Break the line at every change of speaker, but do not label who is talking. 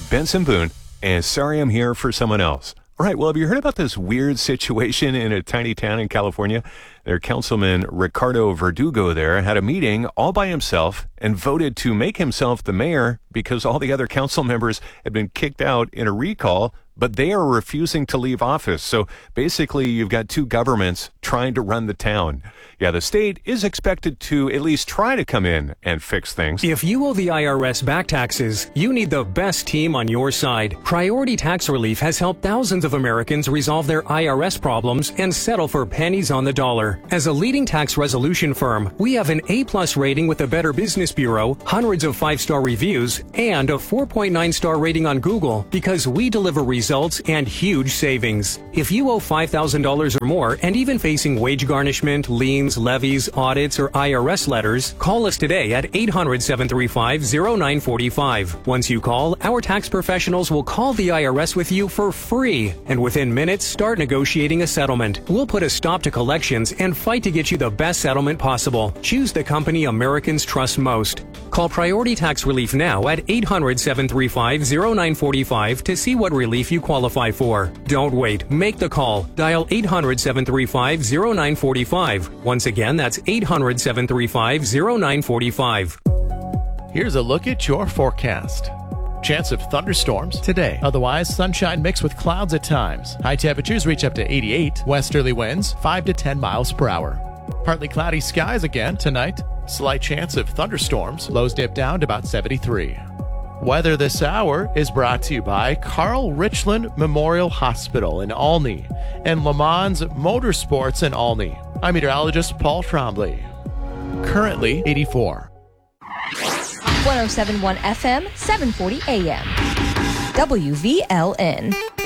Benson Boone, and sorry I'm here for someone else. All right, well, have you heard about this weird situation in a tiny town in California? Their councilman, Ricardo Verdugo, there had a meeting all by himself and voted to make himself the mayor because all the other council members had been kicked out in a recall, but they are refusing to leave office. So basically, you've got two governments trying to run the town. Yeah, the state is expected to at least try to come in and fix things.
If you owe the IRS back taxes, you need the best team on your side. Priority Tax Relief has helped thousands of Americans resolve their IRS problems and settle for pennies on the dollar. As a leading tax resolution firm, we have an A-plus rating with the Better Business Bureau, hundreds of 5-star reviews, and a 4.9-star rating on Google because we deliver results and huge savings. If you owe $5,000 or more and even facing wage garnishment, liens, levies, audits, or IRS letters, call us today at 800-735-0945. Once you call, our tax professionals will call the IRS with you for free, and within minutes, start negotiating a settlement. We'll put a stop to collections and fight to get you the best settlement possible. Choose the company Americans trust most. Call Priority Tax Relief now at 800-735-0945 to see what relief you qualify for. Don't wait. Make the call. Dial 800-735-0945. Once again, that's 800-735-0945.
Here's a look at your forecast. Chance of thunderstorms today. Otherwise, sunshine mixed with clouds at times. High temperatures reach up to 88. Westerly winds 5 to 10 miles per hour. Partly cloudy skies again tonight. Slight chance of thunderstorms. Lows dip down to about 73. Weather this hour is brought to you by Carl Richland Memorial Hospital in Olney and Le Mans Motorsports in Olney. I'm meteorologist Paul Trombley. Currently 84.
107.1 FM, 740 AM. WVLN.